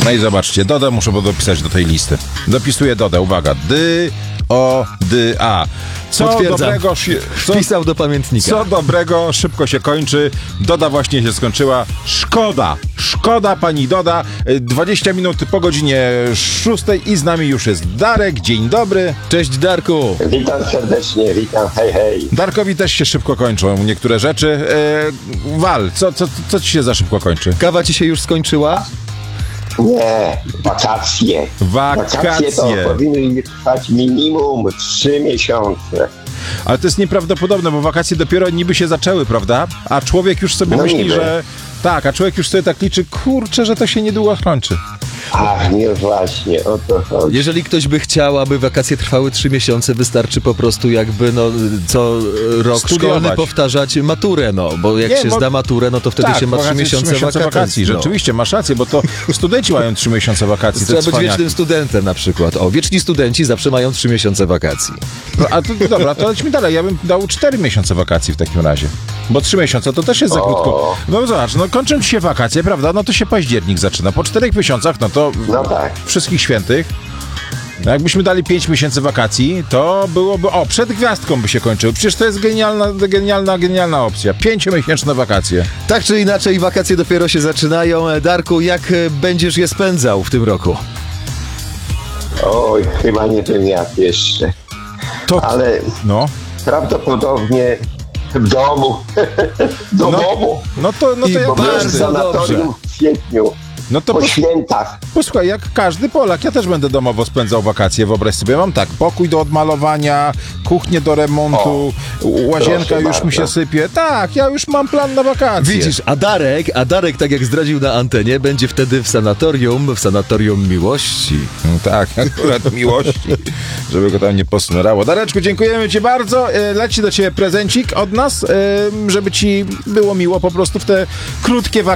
No i zobaczcie, Dodę muszę dopisać do tej listy. Dopisuję Dodę, uwaga. D-O-D-A. Wpisał do pamiętnika. Co dobrego szybko się kończy. Doda właśnie się skończyła. Szkoda pani Doda. 20 minut po godzinie 6 i z nami już jest Darek. Dzień dobry. Cześć Darku. Witam serdecznie, witam, hej. Darkowi też się szybko kończą niektóre rzeczy. Wal, co ci się za szybko kończy? Kawa ci się już skończyła? Nie, wakacje. Wakacje to powinny trwać minimum 3 miesiące. Ale to jest nieprawdopodobne, bo wakacje dopiero niby się zaczęły, prawda? A człowiek już sobie myśli, niby. że... Tak, a człowiek już sobie tak liczy, kurczę, że to się niedługo skończy. Ach, nie właśnie, o to chodzi. Jeżeli ktoś by chciał, aby wakacje trwały 3 miesiące, wystarczy po prostu jakby co rok Studiować. szkolny powtarzać maturę, bo jak się zda maturę, to wtedy się ma 3 miesiące wakacji. Rzeczywiście, masz rację, bo to studenci mają 3 miesiące wakacji. Trzeba być wiecznym studentem na przykład. Wieczni studenci zawsze mają 3 miesiące wakacji. No, a to dobra, to lećmy dalej. Ja bym dał 4 miesiące wakacji w takim razie. Bo 3 miesiące to też jest za krótko. No zobacz, kończą ci się wakacje, prawda? No to się październik zaczyna. Po 4 miesiącach, No tak. Wszystkich świętych. Jakbyśmy dali 5 miesięcy wakacji, to byłoby... przed gwiazdką by się kończyły. Przecież to jest genialna opcja. 5-miesięczne wakacje. Tak czy inaczej, wakacje dopiero się zaczynają. Darku, jak będziesz je spędzał w tym roku? Oj, chyba nie wiem jak jeszcze. Ale prawdopodobnie w domu. Domu. No to ja bardzo też. Sanatorium w kwietniu. Po świętach. Posłuchaj, jak każdy Polak, ja też będę domowo spędzał wakacje, wyobraź sobie, mam tak, pokój do odmalowania, kuchnię do remontu, łazienka już bardzo. mi się sypie, tak, ja już mam plan na wakacje. Widzisz, a Darek, tak jak zdradził na antenie, będzie wtedy w sanatorium miłości. Tak, akurat miłości, żeby go tam nie posnurało. Dareczku, dziękujemy ci bardzo, leci do ciebie prezencik od nas, żeby ci było miło po prostu w te krótkie wakacje.